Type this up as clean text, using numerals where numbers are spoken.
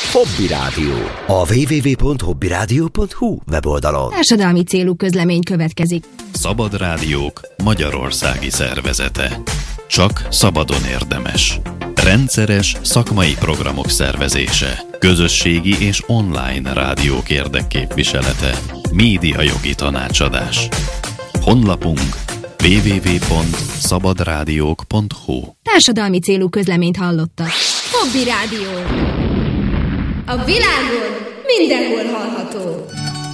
Hobby Rádió. A www.hobbyradio.hu weboldalon. Társadalmi célú közlemény következik. Szabad Rádiók Magyarországi Szervezete. Csak szabadon érdemes. Rendszeres szakmai programok szervezése. Közösségi és online rádiók érdekképviselete. Médiajogi tanácsadás. Honlapunk www.szabadrádiók.hu. Társadalmi célú közleményt hallottak. Hobby Rádió. A világon mindenhol hallható.